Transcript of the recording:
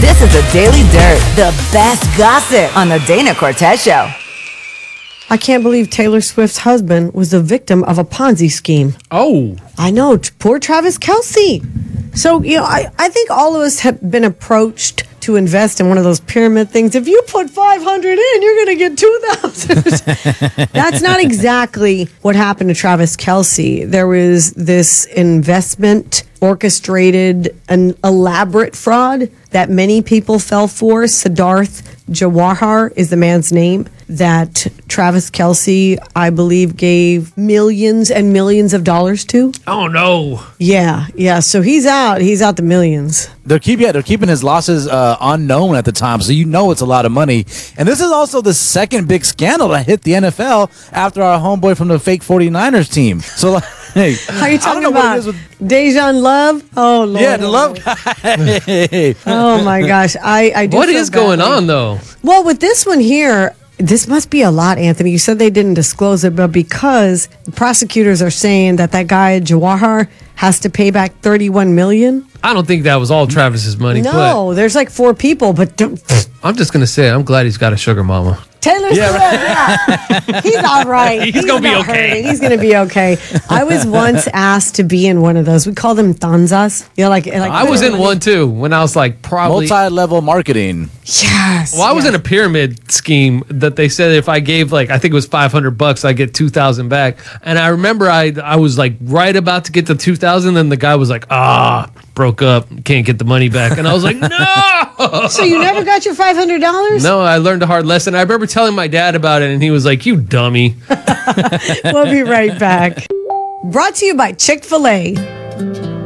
This is the Daily Dirt, the best gossip on the Dana Cortez Show. I can't believe Taylor Swift's husband was the victim of a Ponzi scheme. Oh. I know. Poor Travis Kelce. So, I think all of us have been approached to invest in one of those pyramid things. If you put 500 in, you're going to get 2,000. That's not exactly what happened to Travis Kelce. There was this investment orchestrated, an elaborate fraud that many people fell for. Siddharth Jawahar is the man's name that Travis Kelce, I believe, gave millions and millions of dollars to. Oh, no. Yeah. So he's out the millions. They're keeping his losses unknown at the time, so it's a lot of money. And this is also the second big scandal that hit the NFL after our homeboy from the fake 49ers team. So, hey, how are you talking about Dejan Love? Oh, Lord. Yeah, the Love guy. Oh, my gosh. I do. What is going on, though? Well, with this one here, this must be a lot, Anthony. You said they didn't disclose it, but because the prosecutors are saying that guy, Jawahar, has to pay back $31 million. I don't think that was all Travis's money. No, there's like 4 people, but I'm just going to say, I'm glad he's got a sugar mama. Taylor Swift, yeah. He's all right. He's going to be okay. Hurting. He's going to be okay. I was once asked to be in one of those. We call them tanzas. Like I was in one too when I was like probably multi-level marketing. Yes. Well, I was in a pyramid scheme that they said if I gave I think it was $500, I get 2,000 back. And I remember I was like right about to get the 2,000, then the guy was like, broke up, can't get the money back. And I was like, no. So you never got your $500? No, I learned a hard lesson. I remember telling my dad about it, and he was like, you dummy. We'll be right back. Brought to you by Chick-fil-A.